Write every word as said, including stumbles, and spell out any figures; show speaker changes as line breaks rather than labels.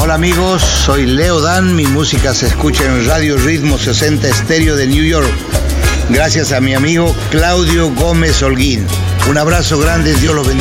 Hola amigos, soy Leo Dan, mi música se escucha en Radio Ritmo sesenta Estéreo de New York, gracias a mi amigo Claudio Gómez Holguín. Un abrazo grande, Dios los bendiga.